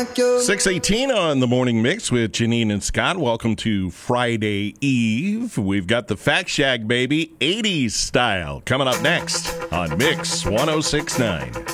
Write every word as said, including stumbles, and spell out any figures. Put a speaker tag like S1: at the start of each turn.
S1: like you.
S2: six eighteen on the Morning Mix with Janine and Scott. Welcome to Friday Eve. We've got the Fact Shack, baby, eighties style, coming up next on Mix one oh six point nine.